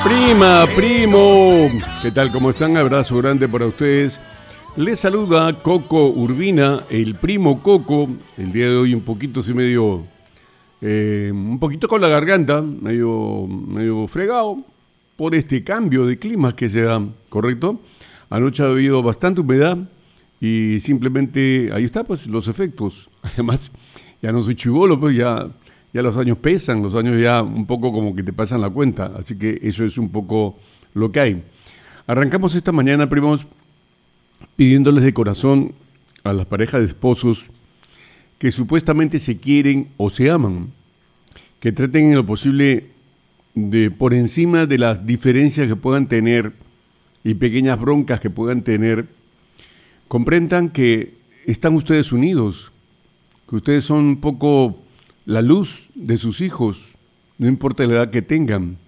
Prima, primo, ¿qué tal? ¿Cómo están? Abrazo grande para ustedes. Les saluda Coco Urbina, el primo Coco. El día de hoy un poquito un poquito con la garganta, medio fregado por este cambio de clima que se da, ¿correcto? Anoche ha habido bastante humedad y simplemente ahí está, pues, los efectos. Además, ya no soy chibolo, pues ya los años pesan, los años ya un poco como que te pasan la cuenta, así que eso es un poco lo que hay. Arrancamos esta mañana, primos, pidiéndoles de corazón a las parejas de esposos que supuestamente se quieren o se aman, que traten en lo posible de, por encima de las diferencias que puedan tener y pequeñas broncas que puedan tener, comprendan que están ustedes unidos, que ustedes son un poco la luz de sus hijos, no importa la edad que tengan,